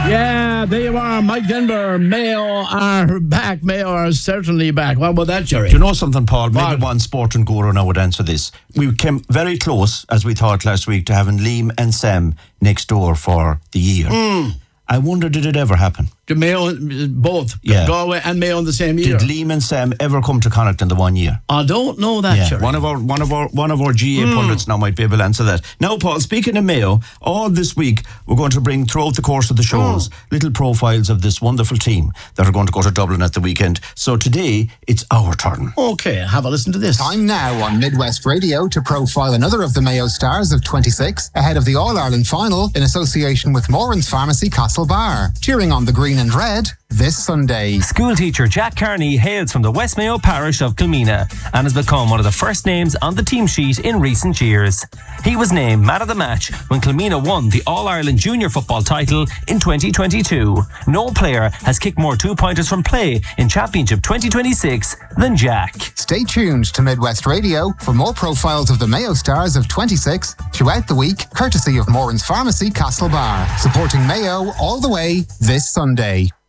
Yeah, there you are, Mike Denver. Mayo are back. Mayo are certainly back. What about that, Jerry? Do you know something, Paul? Maybe one sporting guru now would answer this. We came very close, as we thought last week, to having Liam and Sam next door for the year. I wonder, did it ever happen? The Mayo, both Galway and Mayo in the same year. Did Liam and Sam ever come to Connacht in the 1 year? I don't know that, Jerry. One of our GA pundits now might be able to answer that. Now, Paul, speaking of Mayo, all this week we're going to bring throughout the course of the shows little profiles of this wonderful team that are going to go to Dublin at the weekend. So today it's our turn. Okay, have a listen to this. Time now on Midwest Radio to profile another of the Mayo stars of 26 ahead of the All-Ireland final in association with Moran's Pharmacy Castlebar. Cheering on the green and red this Sunday. School teacher Jack Carney hails from the West Mayo parish of Kilmena and has become one of the first names on the team sheet in recent years. He was named man of the match when Kilmena won the All-Ireland Junior Football title in 2022. No player has kicked more two-pointers from play in Championship 2026 than Jack. Stay tuned to Midwest Radio for more profiles of the Mayo stars of 26 throughout the week, courtesy of Moran's Pharmacy Castlebar, supporting Mayo all the way this Sunday.